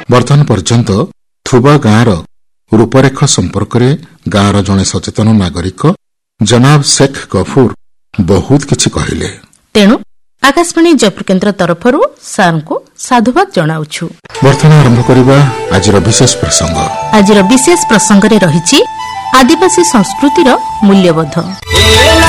ବର୍ତ୍ତମାନ ପର୍ଯ୍ୟନ୍ତ ଥୁବା ଗାଁର ରୂପରେଖ ସମ୍ପର୍କରେ ଗାଁର ଜଣେ ସଚେତନ ନାଗରିକ ଜନାବ ଶେଖ ଗଫୁର ବହୁତ କିଛି କହିଲେ। ତେଣୁ ଆକାଶବାଣୀ ଜୟପୁର କେନ୍ଦ୍ର ତରଫରୁ ସାର୍ଙ୍କୁ ସାଧୁବାଦ ଜଣାଉଛୁ। ବର୍ତ୍ତମାନ ଆରମ୍ଭ କରିବା ଆଜିର ବିଶେଷ ପ୍ରସଙ୍ଗ। ଆଜିର ବିଶେଷ ପ୍ରସଙ୍ଗରେ ରହିଛି ଆଦିବାସୀ ସଂସ୍କୃତିର ମୂଲ୍ୟବୋଧ।